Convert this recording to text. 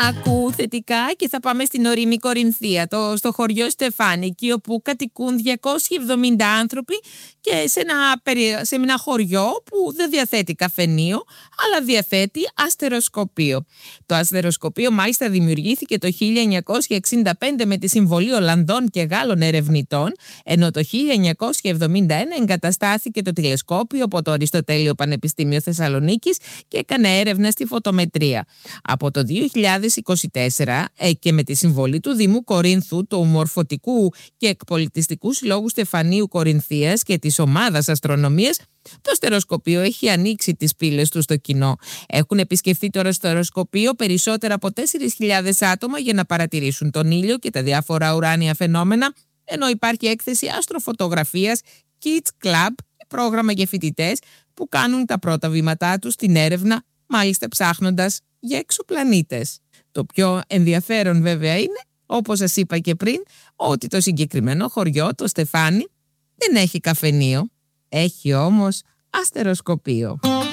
Ακούω θετικά και θα πάμε στην ορεινή Κορινθία, στο χωριό Στεφάνη, εκεί όπου κατοικούν 270 άνθρωποι και σε ένα χωριό που δεν διαθέτει καφενείο, αλλά διαθέτει αστεροσκοπείο. Το αστεροσκοπείο μάλιστα δημιουργήθηκε το 1965 με τη συμβολή Ολλανδών και Γάλλων ερευνητών, ενώ το 1971 εγκαταστάθηκε το τηλεσκόπιο από το Αριστοτέλειο Πανεπιστήμιο Θεσσαλονίκης και έκανε έρευνα στη φωτομετρία. Από το 2024 και με τη συμβολή του Δήμου Κορίνθου, του Μορφωτικού και Εκπολιτιστικού Συλλόγου Στεφανίου Κορινθίας και της Ομάδας Αστρονομίας, το αστεροσκοπείο έχει ανοίξει τις πύλες του στο κοινό. Έχουν επισκεφθεί το αστεροσκοπείο περισσότερα από 4.000 άτομα για να παρατηρήσουν τον ήλιο και τα διάφορα ουράνια φαινόμενα, ενώ υπάρχει έκθεση αστροφωτογραφίας Kids Club, πρόγραμμα για φοιτητές που κάνουν τα πρώτα βήματά τους στην έρευνα, μάλιστα ψάχνοντας για εξωπλανήτες. Το πιο ενδιαφέρον βέβαια είναι, όπως σας είπα και πριν, ότι το συγκεκριμένο χωριό, το Στεφάνι, δεν έχει καφενείο, έχει όμως αστεροσκοπείο.